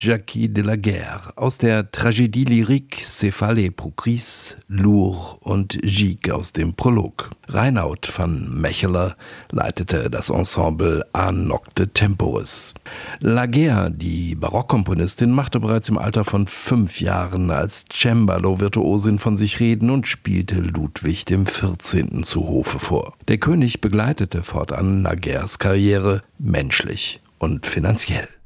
Jackie de la Guerre aus der Tragédie lyrique Céphalée pour Chris, Lourd und Gigue aus dem Prolog. Reinoud van Mecheler leitete das Ensemble A Nocte Temporis. La Guerre, die Barockkomponistin, machte bereits im Alter von 5 Jahren als Cembalo-Virtuosin von sich reden und spielte Ludwig XIV. Zu Hofe vor. Der König begleitete fortan La Guerres Karriere menschlich und finanziell.